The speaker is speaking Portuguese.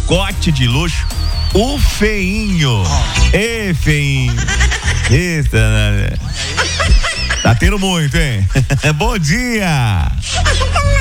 mascote de luxo, o Feinho. Ê, Feinho. Eita, tá tendo muito, hein? Bom dia.